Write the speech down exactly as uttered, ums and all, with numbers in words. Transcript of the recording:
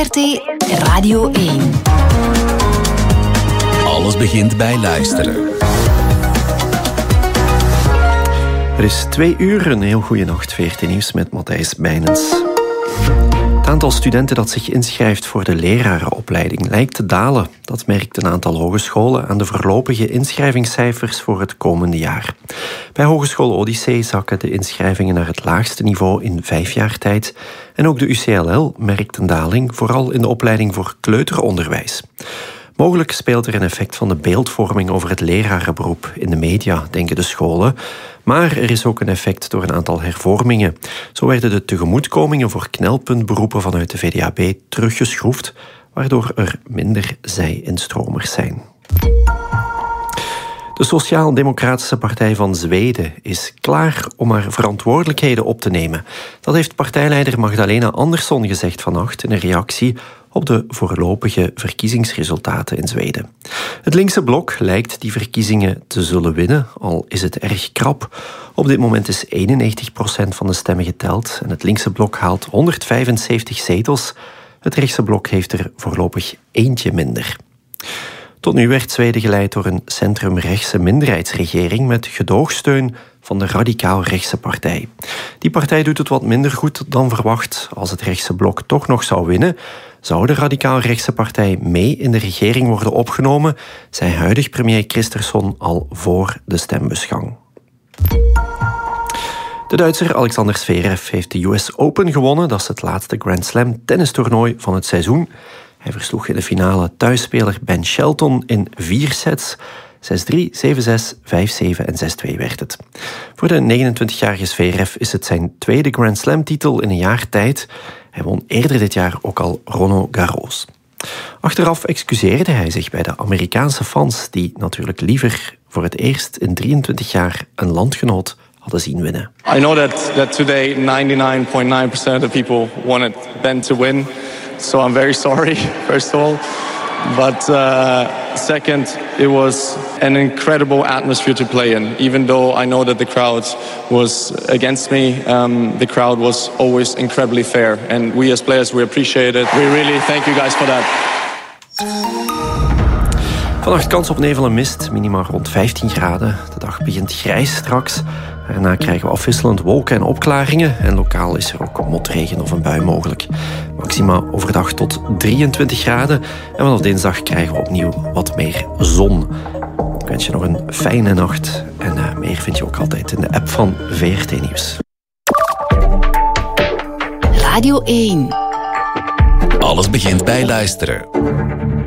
R T Radio één. Alles begint bij luisteren. Het is twee uur, een heel goede nacht. V R T Nieuws met Matthijs Bijnens. Het aantal studenten dat zich inschrijft voor de lerarenopleiding lijkt te dalen. Dat merkt een aantal hogescholen aan de voorlopige inschrijvingscijfers voor het komende jaar. Bij Hogeschool Odyssee zakken de inschrijvingen naar het laagste niveau in vijf jaar tijd. En ook de U C L L merkt een daling, vooral in de opleiding voor kleuteronderwijs. Mogelijk speelt er een effect van de beeldvorming over het lerarenberoep in de media, denken de scholen. Maar er is ook een effect door een aantal hervormingen. Zo werden de tegemoetkomingen voor knelpuntberoepen vanuit de V D A B teruggeschroefd, waardoor er minder zij-instromers zijn. De Sociaal-Democratische Partij van Zweden is klaar om haar verantwoordelijkheden op te nemen. Dat heeft partijleider Magdalena Andersson gezegd vannacht in een reactie op de voorlopige verkiezingsresultaten in Zweden. Het linkse blok lijkt die verkiezingen te zullen winnen, al is het erg krap. Op dit moment is eenennegentig procent van de stemmen geteld en het linkse blok haalt honderdvijfenzeventig zetels. Het rechtse blok heeft er voorlopig eentje minder. Tot nu werd Zweden geleid door een centrumrechtse minderheidsregering met gedoogsteun van de radicaal-rechtse partij. Die partij doet het wat minder goed dan verwacht. Als het rechtse blok toch nog zou winnen, zou de radicaal-rechtse partij mee in de regering worden opgenomen, zei huidig premier Kristersson al voor de stembusgang. De Duitser Alexander Zverev heeft de U S Open gewonnen. Dat is het laatste Grand Slam tennistoernooi van het seizoen. Hij versloeg in de finale thuisspeler Ben Shelton in vier sets. zes drie, zeven zes, vijf zeven en zes twee werd het. Voor de negenentwintigjarige Zverev is het zijn tweede Grand Slam-titel in een jaar tijd. Hij won eerder dit jaar ook al Roland Garros. Achteraf excuseerde hij zich bij de Amerikaanse fans, die natuurlijk liever voor het eerst in drieëntwintig jaar een landgenoot hadden zien winnen. I know that, that today ninety-nine point nine percent of the people wanted Ben to win. So I'm very sorry, first of all. But uh, second, it was an incredible atmosphere to play in. Even though I know that the crowd was against me, um, the crowd was always incredibly fair. And we as players, we appreciate it. We really thank you guys for that. Vannacht kans op nevel en mist, minimaal rond vijftien graden. De dag begint grijs straks. Daarna krijgen we afwisselend wolken en opklaringen. En lokaal is er ook motregen of een bui mogelijk. Maxima overdag tot drieëntwintig graden. En vanaf dinsdag krijgen we opnieuw wat meer zon. Ik wens je nog een fijne nacht. En uh, meer vind je ook altijd in de app van V R T Nieuws. Radio één. Alles begint bij luisteren.